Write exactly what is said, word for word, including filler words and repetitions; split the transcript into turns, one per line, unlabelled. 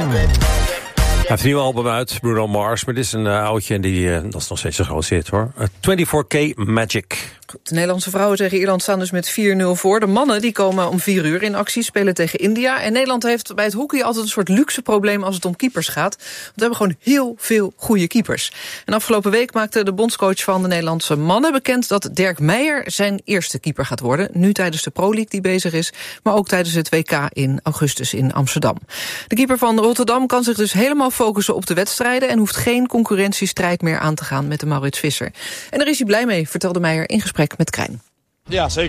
Hij heeft een nieuw album uit, Bruno Mars. Maar dit is een uh, oudje en die, uh, dat is nog steeds een groot hit, hoor. Uh, vierentwintig K Magic.
De Nederlandse vrouwen tegen Ierland staan dus met vier nul voor. De mannen die komen om vier uur in actie, spelen tegen India. En Nederland heeft bij het hockey altijd een soort luxe probleem als het om keepers gaat. Want we hebben gewoon heel veel goede keepers. En afgelopen week maakte de bondscoach van de Nederlandse mannen bekend dat Dirk Meijer zijn eerste keeper gaat worden. Nu tijdens de Pro League die bezig is, maar ook tijdens het W K in augustus in Amsterdam. De keeper van Rotterdam kan zich dus helemaal focussen op de wedstrijden en hoeft geen concurrentiestrijd meer aan te gaan met de Maurits Visser. En daar is hij blij mee, vertelde Meijer in gesprek met Krijn.
Ja, zeker.